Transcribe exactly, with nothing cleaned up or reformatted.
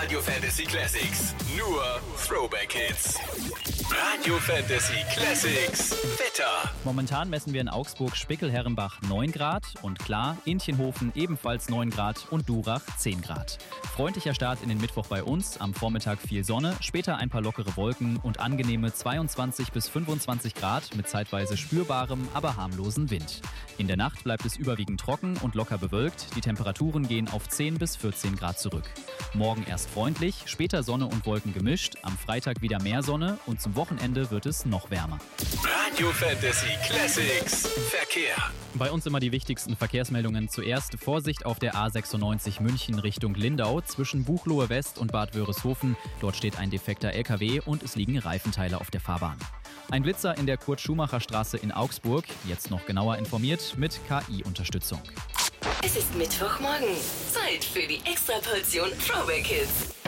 Radio Fantasy Classics. Nur Throwback Hits. Radio Fantasy Classics. Wetter. Momentan messen wir in Augsburg Spickel-Herrenbach neun Grad und klar, Intchenhofen ebenfalls neun Grad und Durach zehn Grad. Freundlicher Start in den Mittwoch bei uns, am Vormittag viel Sonne, später ein paar lockere Wolken und angenehme zweiundzwanzig bis fünfundzwanzig Grad mit zeitweise spürbarem, aber harmlosen Wind. In der Nacht bleibt es überwiegend trocken und locker bewölkt, die Temperaturen gehen auf zehn bis vierzehn Grad zurück. Morgen erst freundlich, später Sonne und Wolken gemischt, am Freitag wieder mehr Sonne und zum Wochenende wird es noch wärmer. Radio Fantasy Classics. Verkehr. Bei uns immer die wichtigsten Verkehrsmeldungen. Zuerst Vorsicht auf der A sechsundneunzig München Richtung Lindau zwischen Buchloe West und Bad Wörishofen. Dort steht ein defekter L K W und es liegen Reifenteile auf der Fahrbahn. Ein Blitzer in der Kurt-Schumacher-Straße in Augsburg. Jetzt noch genauer informiert mit K I-Unterstützung. Es ist Mittwochmorgen. Zeit für die Extraportion Throwback Hits.